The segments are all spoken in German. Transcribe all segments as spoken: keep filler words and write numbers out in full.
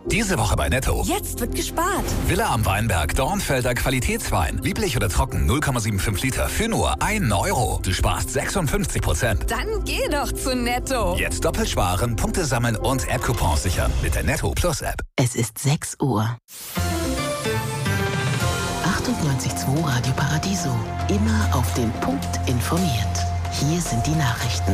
Diese Woche bei Netto. Jetzt wird gespart. Villa am Weinberg, Dornfelder Qualitätswein. Lieblich oder trocken, null Komma fünfundsiebzig Liter für nur einen Euro. Du sparst sechsundfünfzig Prozent. Dann geh doch zu Netto. Jetzt doppelt sparen, Punkte sammeln und App-Coupons sichern mit der Netto Plus App. Es ist sechs Uhr. achtundneunzig Komma zwei Radio Paradiso. Immer auf den Punkt informiert. Hier sind die Nachrichten.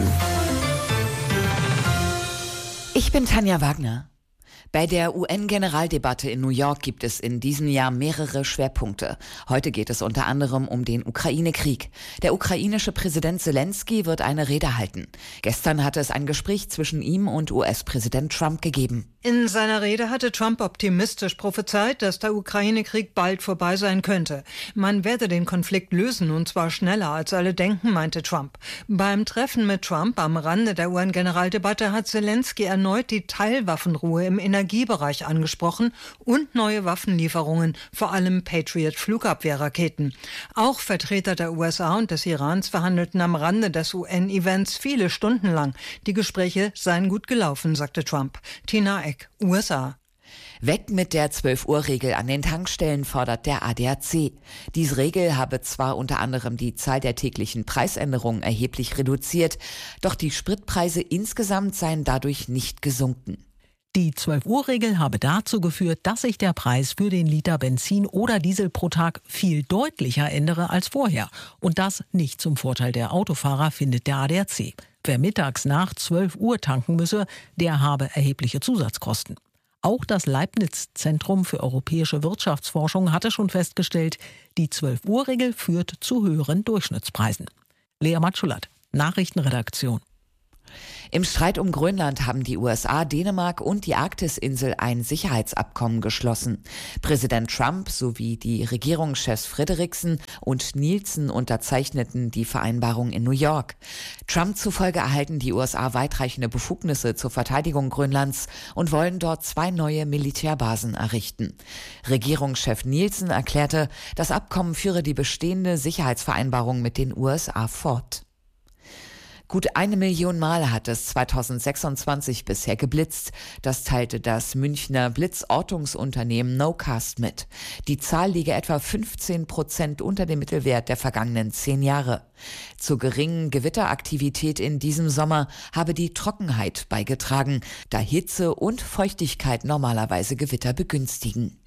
Ich bin Tanja Wagner. Bei der U N-Generaldebatte in New York gibt es in diesem Jahr mehrere Schwerpunkte. Heute geht es unter anderem um den Ukraine-Krieg. Der ukrainische Präsident Zelensky wird eine Rede halten. Gestern hatte es ein Gespräch zwischen ihm und U S-Präsident Trump gegeben. In seiner Rede hatte Trump optimistisch prophezeit, dass der Ukraine-Krieg bald vorbei sein könnte. Man werde den Konflikt lösen, und zwar schneller als alle denken, meinte Trump. Beim Treffen mit Trump am Rande der U N-Generaldebatte hat Zelensky erneut die Teilwaffenruhe im Energiebereich angesprochen und neue Waffenlieferungen, vor allem Patriot-Flugabwehrraketen. Auch Vertreter der U S A und des Irans verhandelten am Rande des U N-Events viele Stunden lang. Die Gespräche seien gut gelaufen, sagte Trump. Tina Eck, U S A. Weg mit der zwölf-Uhr-Regel an den Tankstellen, fordert der A D A C. Diese Regel habe zwar unter anderem die Zahl der täglichen Preisänderungen erheblich reduziert, doch die Spritpreise insgesamt seien dadurch nicht gesunken. Die zwölf-Uhr-Regel habe dazu geführt, dass sich der Preis für den Liter Benzin oder Diesel pro Tag viel deutlicher ändere als vorher. Und das nicht zum Vorteil der Autofahrer, findet der A D A C. Wer mittags nach zwölf Uhr tanken müsse, der habe erhebliche Zusatzkosten. Auch das Leibniz-Zentrum für europäische Wirtschaftsforschung hatte schon festgestellt, die zwölf-Uhr-Regel führt zu höheren Durchschnittspreisen. Lea Matschulat, Nachrichtenredaktion. Im Streit um Grönland haben die U S A, Dänemark und die Arktisinsel ein Sicherheitsabkommen geschlossen. Präsident Trump sowie die Regierungschefs Frederiksen und Nielsen unterzeichneten die Vereinbarung in New York. Trump zufolge erhalten die U S A weitreichende Befugnisse zur Verteidigung Grönlands und wollen dort zwei neue Militärbasen errichten. Regierungschef Nielsen erklärte, das Abkommen führe die bestehende Sicherheitsvereinbarung mit den U S A fort. Gut eine Million Mal hat es zweitausendsechsundzwanzig bisher geblitzt. Das teilte das Münchner Blitzortungsunternehmen Nocast mit. Die Zahl liege etwa fünfzehn Prozent unter dem Mittelwert der vergangenen zehn Jahre. Zur geringen Gewitteraktivität in diesem Sommer habe die Trockenheit beigetragen, da Hitze und Feuchtigkeit normalerweise Gewitter begünstigen.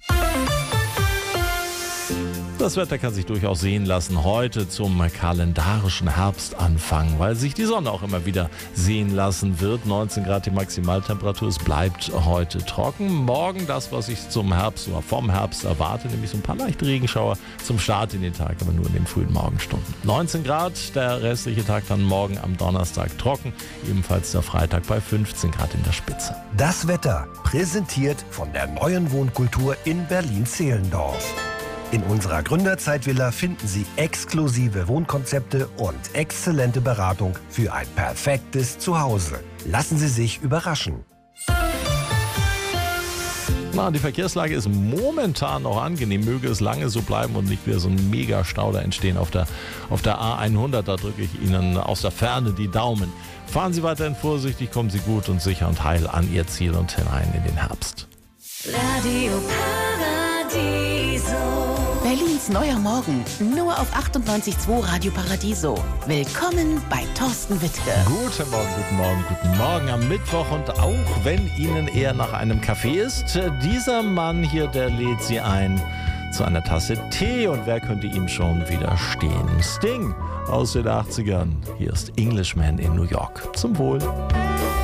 Das Wetter kann sich durchaus sehen lassen heute zum kalendarischen Herbstanfang, weil sich die Sonne auch immer wieder sehen lassen wird. neunzehn Grad die Maximaltemperatur, es bleibt heute trocken. Morgen das, was ich zum Herbst oder vom Herbst erwarte, nämlich so ein paar leichte Regenschauer zum Start in den Tag, aber nur in den frühen Morgenstunden. neunzehn Grad, der restliche Tag dann morgen am Donnerstag trocken, ebenfalls der Freitag bei fünfzehn Grad in der Spitze. Das Wetter präsentiert von der neuen Wohnkultur in Berlin-Zehlendorf. In unserer Gründerzeitvilla finden Sie exklusive Wohnkonzepte und exzellente Beratung für ein perfektes Zuhause. Lassen Sie sich überraschen. Na, die Verkehrslage ist momentan noch angenehm. Möge es lange so bleiben und nicht wieder so ein Mega-Stau da entstehen auf der, auf der A hundert. Da drücke ich Ihnen aus der Ferne die Daumen. Fahren Sie weiterhin vorsichtig, kommen Sie gut und sicher und heil an Ihr Ziel und hinein in den Herbst. Radio Paradiso. Berlins neuer Morgen, nur auf achtundneunzig Komma zwei Radio Paradiso. Willkommen bei Thorsten Wittke. Guten Morgen, guten Morgen, guten Morgen am Mittwoch. Und auch wenn Ihnen eher nach einem Kaffee ist, dieser Mann hier, der lädt Sie ein zu einer Tasse Tee. Und wer könnte ihm schon widerstehen? Sting aus den achtzigern. Hier ist Englishman in New York. Zum Wohl.